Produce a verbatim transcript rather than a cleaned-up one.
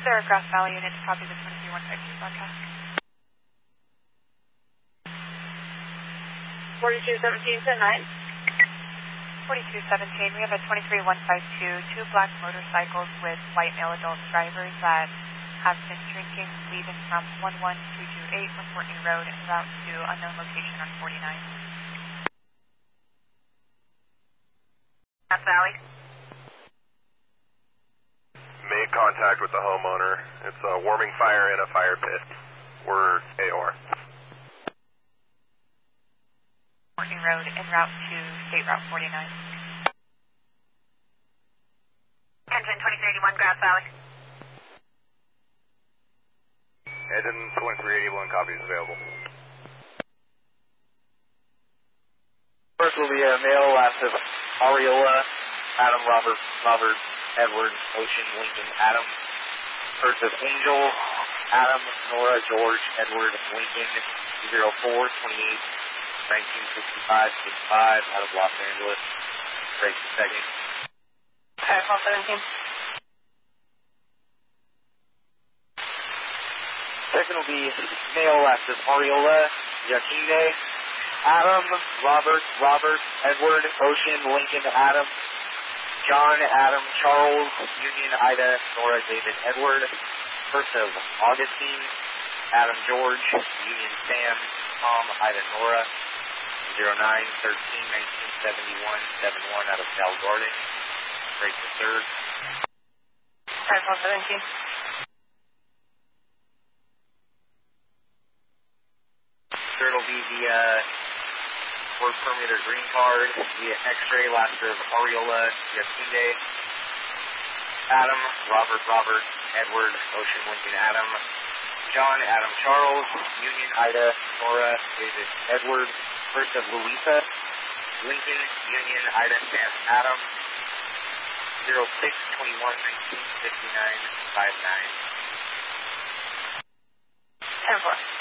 Sir, Grass Valley unit to copy the twenty-three one five two broadcast. forty-two seventeen, ten nine. forty-two seventeen, we have a twenty-three one five two, two black motorcycles with white male adult drivers that have been drinking, leaving from one one two two eight McCourtney Road en route to unknown location on forty-nine. Grass Valley. Made contact with the homeowner. It's a warming fire in a fire pit. We're A O R. McCourtney Road en route to State Route forty-nine. Engine twenty-three eighty-one, Grass Valley. Engine twenty-three eighty-one, copies available. First will be a male, last of Ariola, Adam, Robert, Robert, Edward, Ocean, Lincoln, Adam. First of Angel, Adam, Nora, George, Edward, Lincoln, zero four twenty-eight nineteen sixty-five sixty-five, out of Los Angeles. Break the second. Okay, call seventeen. Second will be male, last of Ariola, Yakinde, Adam, Robert, Robert, Edward, Ocean, Lincoln, Adam, John, Adam, Charles, Union, Ida, Nora, David, Edward. First of Augustine, Adam, George, Union, Sam, Tom, Ida, Nora, zero nine thirteen nineteen seventy-one seventy-one, out of Cal Garden. Break the third. Okay, call seventeen. Third will be the uh, work permit or green card via X-ray, last of Ariola, Yakinde, Adam, Robert, Robert, Edward, Ocean, Lincoln, Adam, John, Adam, Charles, Union, Ida, Nora, David, Edward. First of Louisa, Lincoln, Union, Ida, Sam, Adam, zero six twenty-one nineteen fifty-nine fifty-nine. ten four.